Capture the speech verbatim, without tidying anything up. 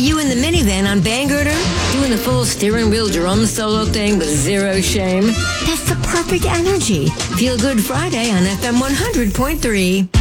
You in the minivan on Bangirter, doing the full steering wheel drum solo thing with zero shame. That's the perfect energy. Feel Good Friday on F M one hundred point three.